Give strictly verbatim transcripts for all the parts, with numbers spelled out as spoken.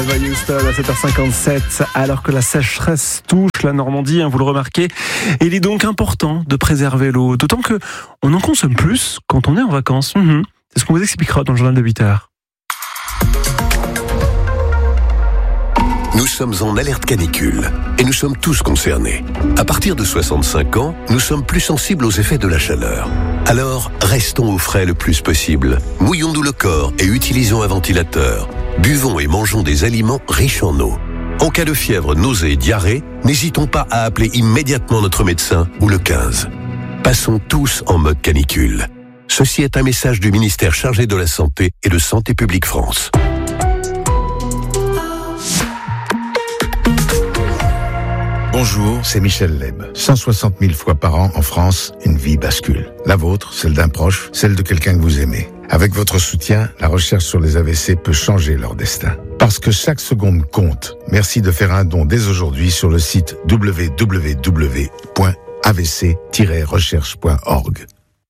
Houston à sept heures cinquante-sept, alors que la sécheresse touche la Normandie, hein, vous le remarquez. Et il est donc important de préserver l'eau, d'autant que on en consomme plus quand on est en vacances. Mmh. C'est ce qu'on vous expliquera dans le journal de huit heures. Nous sommes en alerte canicule et nous sommes tous concernés. À partir de soixante-cinq ans, nous sommes plus sensibles aux effets de la chaleur. Alors, restons au frais le plus possible. Mouillons-nous le corps et utilisons un ventilateur. Buvons et mangeons des aliments riches en eau. En cas de fièvre, nausée et diarrhée, n'hésitons pas à appeler immédiatement notre médecin ou le quinze. Passons tous en mode canicule. Ceci est un message du ministère chargé de la Santé et de Santé publique France. Bonjour, c'est Michel Leb. cent soixante mille fois par an en France, une vie bascule. La vôtre, celle d'un proche, celle de quelqu'un que vous aimez. Avec votre soutien, la recherche sur les A V C peut changer leur destin. Parce que chaque seconde compte. Merci de faire un don dès aujourd'hui sur le site w w w point a v c tiret recherche point org.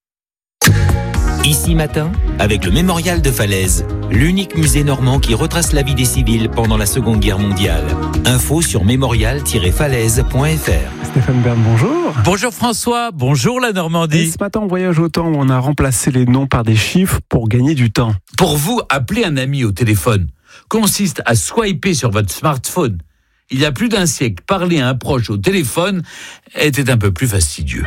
Ici Matin, avec le Mémorial de Falaise, l'unique musée normand qui retrace la vie des civils pendant la Seconde Guerre mondiale. Info sur mémorial tiret falaise point f r. Stéphane Bern, bonjour. Bonjour François, bonjour la Normandie. Et ce matin, on voyage au temps où on a remplacé les noms par des chiffres pour gagner du temps. Pour vous, appeler un ami au téléphone consiste à swiper sur votre smartphone. Il y a plus d'un siècle, parler à un proche au téléphone était un peu plus fastidieux.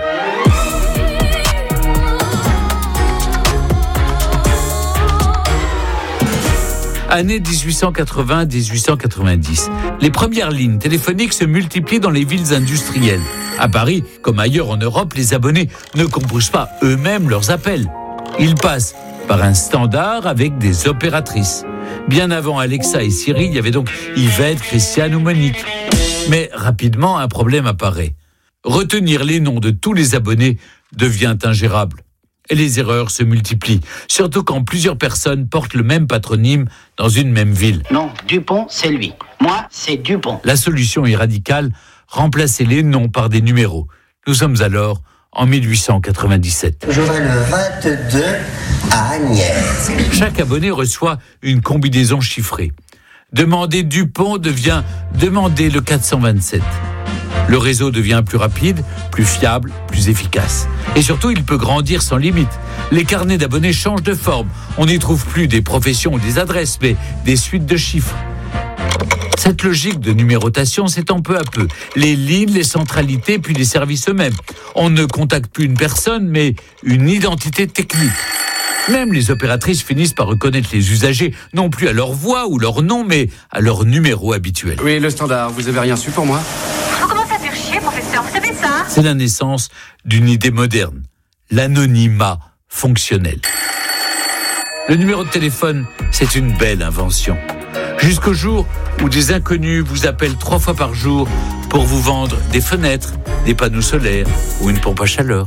Année dix-huit cent quatre-vingts à dix-huit cent quatre-vingt-dix. Les premières lignes téléphoniques se multiplient dans les villes industrielles. À Paris, comme ailleurs en Europe, les abonnés ne composent pas eux-mêmes leurs appels. Ils passent par un standard avec des opératrices. Bien avant Alexa et Siri, il y avait donc Yvette, Christiane ou Monique. Mais rapidement, un problème apparaît. Retenir les noms de tous les abonnés devient ingérable. Et les erreurs se multiplient, surtout quand plusieurs personnes portent le même patronyme dans une même ville. Non, Dupont, c'est lui. Moi, c'est Dupont. La solution est radicale, remplacer les noms par des numéros. Nous sommes alors en mille huit cent quatre-vingt-dix-sept. J'aurai le vingt-deux à Agnès. Chaque abonné reçoit une combinaison chiffrée. Demander Dupont devient demander le quatre cent vingt-sept. Le réseau devient plus rapide, plus fiable, plus efficace. Et surtout, il peut grandir sans limite. Les carnets d'abonnés changent de forme. On n'y trouve plus des professions ou des adresses, mais des suites de chiffres. Cette logique de numérotation s'étend peu à peu. Les lignes, les centralités, puis les services eux-mêmes. On ne contacte plus une personne, mais une identité technique. Même les opératrices finissent par reconnaître les usagers, non plus à leur voix ou leur nom, mais à leur numéro habituel. Oui, le standard, vous avez rien su pour moi ? Vous commencez à faire chier, professeur, vous savez ça ? C'est la naissance d'une idée moderne, l'anonymat fonctionnel. Le numéro de téléphone, c'est une belle invention. Jusqu'au jour où des inconnus vous appellent trois fois par jour pour vous vendre des fenêtres, des panneaux solaires ou une pompe à chaleur.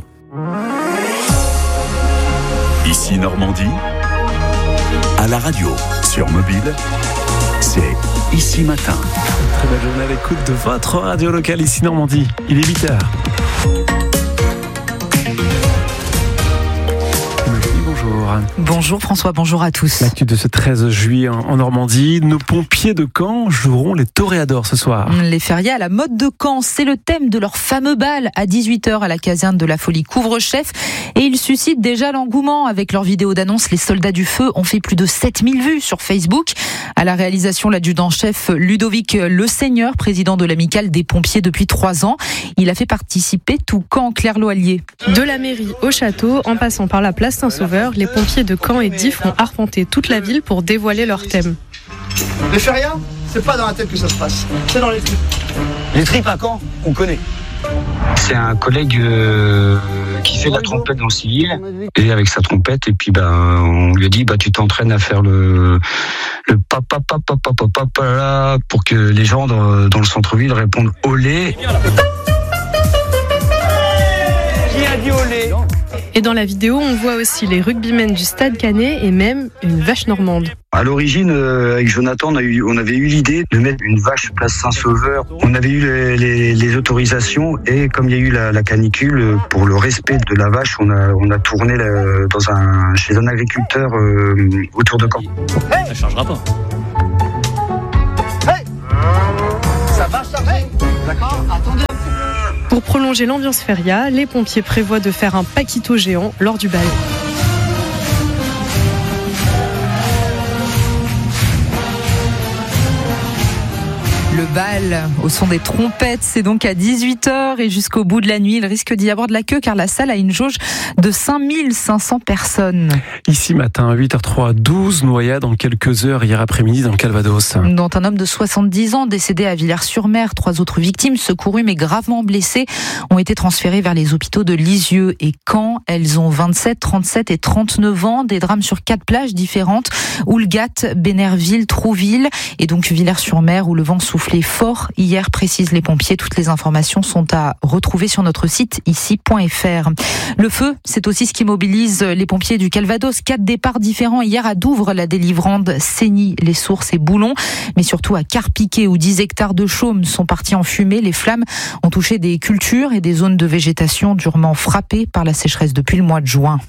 Ici Normandie, à la radio, sur mobile, c'est Ici Matin. Très belle journée à l'écoute de votre radio locale ici Normandie. Il est huit heures. Bonjour. Bonjour François, bonjour à tous. L'actu de ce treize juillet en Normandie, nos pompiers de Caen joueront les toréadors ce soir. Les fériés à la mode de Caen, c'est le thème de leur fameux bal à dix-huit heures à la caserne de la Folie Couvre-Chef. Et ils suscitent déjà l'engouement. Avec leur vidéo d'annonce, les soldats du feu ont fait plus de sept mille vues sur Facebook. À la réalisation, l'adjudant-chef Ludovic Le Seigneur, président de l'amicale des pompiers depuis trois ans. Il a fait participer tout Caen, Claire Loallier. De la mairie au château, en passant par la place Saint-Sauveur, les pompiers de Caen et d'If ont arpenté toute la ville pour dévoiler leur thème. Les férias, c'est pas dans la tête que ça se passe, c'est dans les tripes. Les tripes à Caen, on connaît. C'est un collègue euh, qui fait de la trompette dans le civil, et avec sa trompette, et puis ben on lui a dit bah tu t'entraînes à faire le le papa papa papa papa là pour que les gens dans, dans le centre-ville répondent olé. Qui a dit olé? Et dans la vidéo, on voit aussi les rugbymen du Stade Canet et même une vache normande. À l'origine, euh, avec Jonathan, on, a eu, on avait eu l'idée de mettre une vache place Saint-Sauveur. On avait eu les, les, les autorisations et comme il y a eu la, la canicule, pour le respect de la vache, on a, on a tourné la, dans un, chez un agriculteur euh, autour de Caen. Ça ne changera pas. Pour prolonger l'ambiance feria, les pompiers prévoient de faire un paquito géant lors du bal. Le bal au son des trompettes, c'est donc à dix-huit heures et jusqu'au bout de la nuit. Il risque d'y avoir de la queue car la salle a une jauge de cinq mille cinq cents personnes. Ici matin, huit heures zéro trois, douze noyades en quelques heures hier après-midi dans le Calvados. Dont un homme de soixante-dix ans décédé à Villers-sur-Mer. Trois autres victimes secourues mais gravement blessées ont été transférées vers les hôpitaux de Lisieux et Caen. Elles ont vingt-sept, trente-sept et trente-neuf ans. Des drames sur quatre plages différentes. Oulgat, Bénerville, Trouville et donc Villers-sur-Mer où le vent souffle fort hier, précisent les pompiers. Toutes les informations sont à retrouver sur notre site ici point f r. Le feu, c'est aussi ce qui mobilise les pompiers du Calvados. Quatre départs différents hier à Douvres, la Délivrande, Seigny, les Sources et Boulon, mais surtout à Carpiquet où dix hectares de chaume sont partis en fumée. Les flammes ont touché des cultures et des zones de végétation durement frappées par la sécheresse depuis le mois de juin.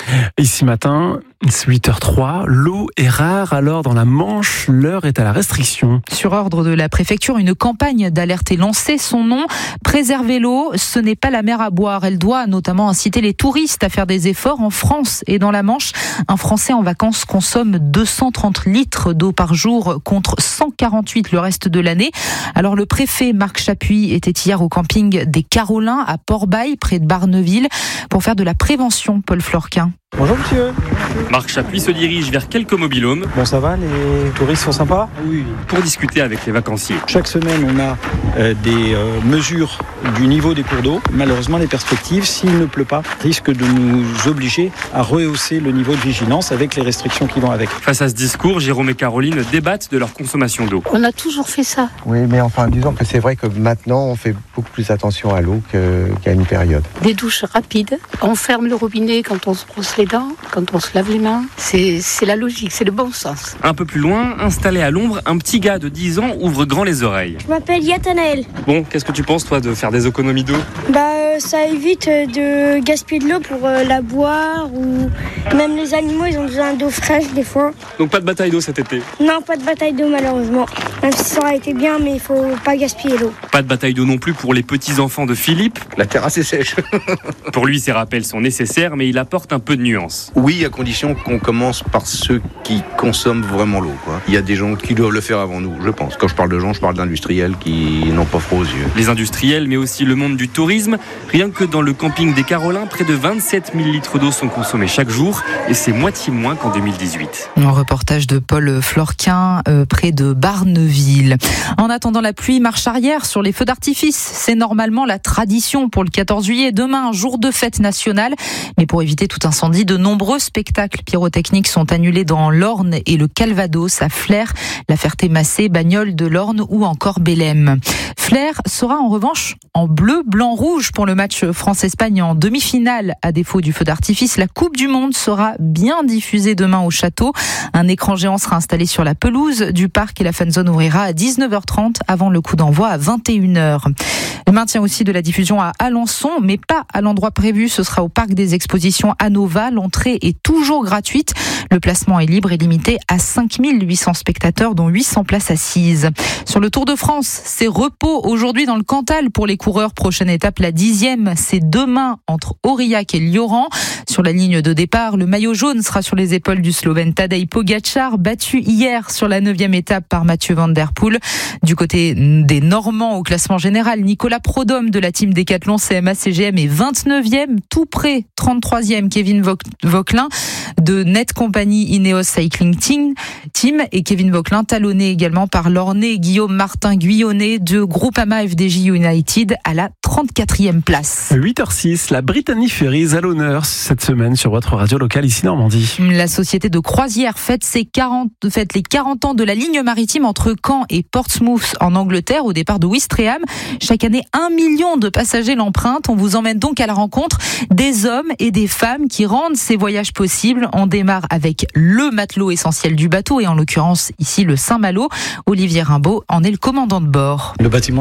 Ici matin, huit heures zéro trois, l'eau est rare, alors dans la Manche, l'heure est à la restriction. Sur ordre de la préfecture, une campagne d'alerte est lancée. Son nom, préserver l'eau, ce n'est pas la mer à boire. Elle doit notamment inciter les touristes à faire des efforts. En France et dans la Manche, un Français en vacances consomme deux cent trente litres d'eau par jour contre cent quarante-huit le reste de l'année. Alors le préfet Marc Chapuis était hier au camping des Carolins à Port-Bail, près de Barneville, pour faire de la prévention. Paul Florquin. Bonjour monsieur. Marc Chapuis se dirige vers quelques mobilhomes. Bon, ça va, les touristes sont sympas ? Oui. Pour discuter avec les vacanciers. Chaque semaine, on a euh, des euh, mesures du niveau des cours d'eau. Malheureusement, les perspectives, s'il ne pleut pas, risquent de nous obliger à rehausser le niveau de vigilance avec les restrictions qui vont avec. Face à ce discours, Jérôme et Caroline débattent de leur consommation d'eau. On a toujours fait ça. Oui, mais enfin, disons que c'est vrai que maintenant, on fait beaucoup plus attention à l'eau qu'à une période. Des douches rapides. On ferme le robinet quand on se brosse les dents, quand on se lave les mains. C'est, c'est la logique, c'est le bon sens. Un peu plus loin, installé à l'ombre, un petit gars de dix ans ouvre grand les oreilles. Je m'appelle Yatanaël. Bon, qu'est-ce que tu penses toi de faire des économies d'eau ? Bah euh, ça évite de gaspiller de l'eau pour euh, la boire ou même les animaux ils ont besoin d'eau fraîche des fois. Donc pas de bataille d'eau cet été ? Non, pas de bataille d'eau malheureusement. Même si ça aurait été bien, mais il faut pas gaspiller l'eau. Pas de bataille d'eau non plus pour les petits-enfants de Philippe. La terrasse est sèche. Pour lui, ces rappels sont nécessaires, mais il apporte un peu de nuance. Oui, à condition qu'on commence par ceux qui consomment vraiment l'eau, quoi. Il y a des gens qui doivent le faire avant nous, je pense. Quand je parle de gens, je parle d'industriels qui n'ont pas froid aux yeux. Les industriels, mais aussi le monde du tourisme. Rien que dans le camping des Carolins, près de vingt-sept mille litres d'eau sont consommés chaque jour, et c'est moitié moins qu'en deux mille dix-huit. Un reportage de Paul Florquin, euh, près de Barneville. En attendant la pluie, marche arrière sur les feux d'artifice. C'est normalement la tradition pour le quatorze juillet. Demain, jour de fête nationale. Mais pour éviter tout incendie, de nombreux spectacles pyrotechniques sont annulés dans l'Orne et le Calvados, à Flers, la Ferté-Massé, Bagnoles de l'Orne ou encore Bélem. Flers sera en revanche en bleu, blanc, rouge pour le match France-Espagne en demi-finale. À défaut du feu d'artifice, la Coupe du Monde sera bien diffusée demain au château. Un écran géant sera installé sur la pelouse du parc et la fanzone ouvrira à dix-neuf heures trente avant le coup d'envoi à vingt et une heures. Le maintien aussi de la diffusion à Alençon, mais pas à l'endroit prévu. Ce sera au parc des expositions à Nova. L'entrée est toujours gratuite. Le placement est libre et limité à cinq mille huit cents spectateurs, dont huit cents places assises. Sur le Tour de France, c'est repos aujourd'hui dans le Cantal pour les coureurs. Prochaine étape, la dixième, c'est demain entre Aurillac et Lioran. Sur la ligne de départ, le maillot jaune sera sur les épaules du Slovène Tadej Pogačar, battu hier sur la neuvième étape par Mathieu Van Der Poel. Du côté des Normands au classement général, Nicolas Prodhomme de la team Décathlon C M A C G M est vingt-neuvième, tout près trente-troisième Kevin Vauquelin de Net Company Ineos Cycling Team, team et Kevin Vauquelin talonné également par l'Ornais Guillaume Martin Guyonnet de Groupama F D J United à la trente-quatrième place. huit heures six, la Brittany Ferries à l'honneur cette semaine sur votre radio locale ici Normandie. La société de croisière fête, ses quarante, fête les quarante ans de la ligne maritime entre Caen et Portsmouth en Angleterre au départ de Ouistreham. Chaque année, un million de passagers l'empruntent. On vous emmène donc à la rencontre des hommes et des femmes qui rendent ces voyages possibles. On démarre avec le matelot essentiel du bateau et en l'occurrence ici le Saint-Malo. Olivier Rimbaud en est le commandant de bord. Le bâtiment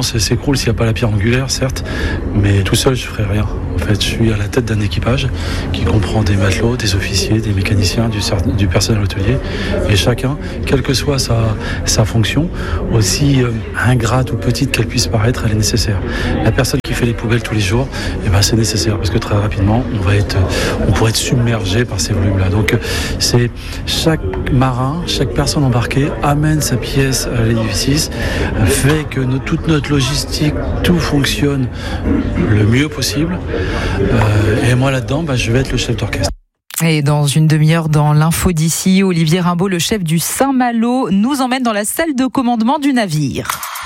bâtiment s'écroule s'il n'y a pas la pierre angulaire, certes, mais tout seul, je ne ferai rien. En fait, je suis à la tête d'un équipage qui comprend des matelots, des officiers, des mécaniciens, du, du personnel hôtelier, et chacun, quelle que soit sa, sa fonction, aussi euh, ingrate ou petite qu'elle puisse paraître, elle est nécessaire. La personne qui fait les poubelles tous les jours, eh ben, c'est nécessaire parce que très rapidement, on va être, on pourrait être submergé par ces volumes-là. Donc, c'est chaque marin, chaque personne embarquée amène sa pièce à l'édifice, fait que notre, toute notre logistique, tout fonctionne le mieux possible. Euh, et moi là-dedans, bah, je vais être le chef d'orchestre. Et dans une demi-heure, dans l'info d'ici, Olivier Rimbaud, le chef du Saint-Malo, nous emmène dans la salle de commandement du navire.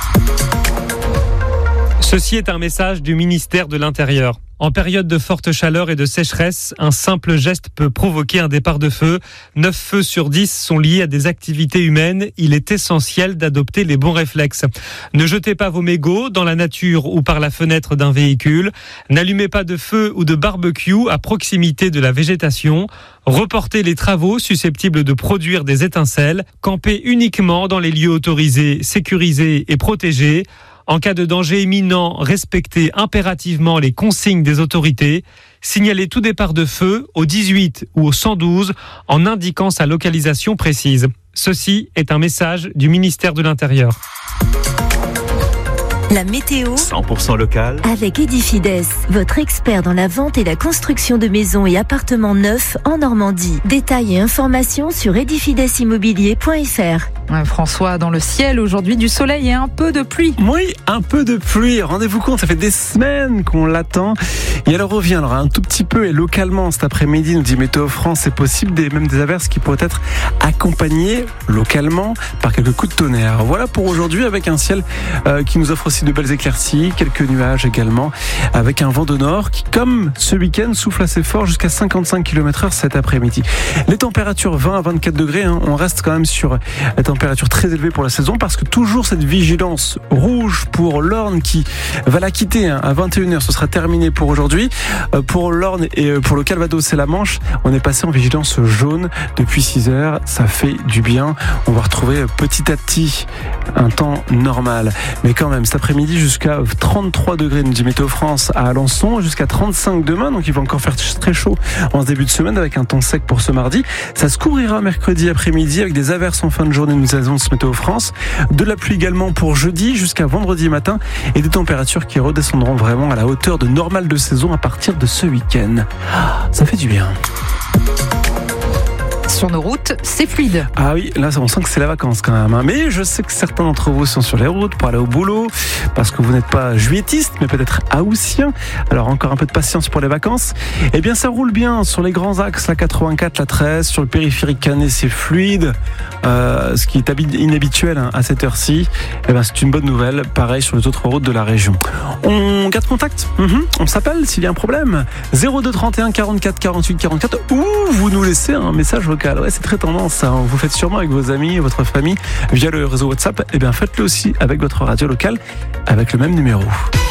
Ceci est un message du ministère de l'Intérieur. En période de forte chaleur et de sécheresse, un simple geste peut provoquer un départ de feu. neuf feux sur dix sont liés à des activités humaines. Il est essentiel d'adopter les bons réflexes. Ne jetez pas vos mégots dans la nature ou par la fenêtre d'un véhicule. N'allumez pas de feu ou de barbecue à proximité de la végétation. Reportez les travaux susceptibles de produire des étincelles. Campez uniquement dans les lieux autorisés, sécurisés et protégés. En cas de danger imminent, respectez impérativement les consignes des autorités. Signalez tout départ de feu au dix-huit ou au cent douze en indiquant sa localisation précise. Ceci est un message du ministère de l'Intérieur. La météo cent pour cent local avec Edifides, votre expert dans la vente et la construction de maisons et appartements neufs en Normandie. Détails et informations sur edifides immobilier point f r. Ouais, François, dans le ciel aujourd'hui, du soleil et un peu de pluie. Oui, un peu de pluie. Rendez-vous compte, ça fait des semaines qu'on l'attend. Et elle revient alors un tout petit peu et localement cet après-midi, nous dit Météo France, c'est possible, des, même des averses qui pourraient être accompagnées localement par quelques coups de tonnerre. Voilà pour aujourd'hui avec un ciel euh, qui nous offre aussi de belles éclaircies, quelques nuages également, avec un vent de nord qui, comme ce week-end, souffle assez fort jusqu'à cinquante-cinq kilomètres heure cet après-midi. Les températures vingt à vingt-quatre degrés, hein, on reste quand même sur la température très élevée pour la saison parce que toujours cette vigilance rouge pour l'Orne qui va la quitter hein, à vingt et une heures. Ce sera terminé pour aujourd'hui. Euh, pour l'Orne et pour le Calvados et la Manche, on est passé en vigilance jaune depuis six heures. Ça fait du bien. On va retrouver petit à petit un temps normal. Mais quand même, cet après-midi, jusqu'à trente-trois degrés, nous dit Météo France à Alençon, jusqu'à trente-cinq demain. Donc il va encore faire très chaud en ce début de semaine avec un temps sec pour ce mardi. Ça se couvrira mercredi après-midi avec des averses en fin de journée, nous annonce Météo France. De la pluie également pour jeudi jusqu'à vendredi matin et des températures qui redescendront vraiment à la hauteur de normale de saison à partir de ce week-end. Ça fait du bien. Sur nos routes, c'est fluide. Ah oui, là on sent que c'est la vacance quand même. Hein. Mais je sais que certains d'entre vous sont sur les routes pour aller au boulot, parce que vous n'êtes pas juilletistes, mais peut-être haussiens. Alors encore un peu de patience pour les vacances. Eh bien ça roule bien sur les grands axes, la quatre-vingt-quatre, la treize, sur le périphérique canet c'est fluide, euh, ce qui est inhabituel hein, à cette heure-ci. Eh bien c'est une bonne nouvelle, pareil sur les autres routes de la région. On garde contact, mm-hmm. On s'appelle s'il y a un problème. zéro deux trente et un quarante-quatre quarante-huit quarante-quatre ou vous nous laissez un message vocal. Ouais, c'est très tendance ça. Vous faites sûrement avec vos amis, votre famille via le réseau WhatsApp. Eh bien faites-le aussi avec votre radio locale avec le même numéro.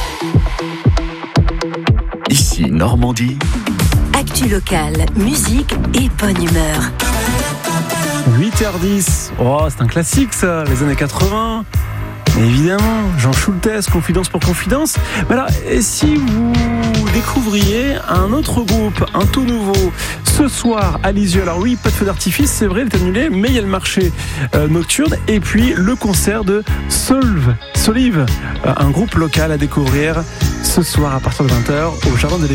Ici Normandie. Actu locale, musique et bonne humeur. huit heures dix. Oh, c'est un classique ça, les années quatre-vingts. Évidemment, Jean Schultes, Confidence pour Confidence. Voilà, et si vous découvriez un autre groupe, un tout nouveau, ce soir à Lisieux. Alors oui, pas de feu d'artifice, c'est vrai, il est annulé, mais il y a le marché euh, nocturne et puis le concert de Solve, Solive, euh, un groupe local à découvrir ce soir à partir de vingt heures au Jardin de l'Église.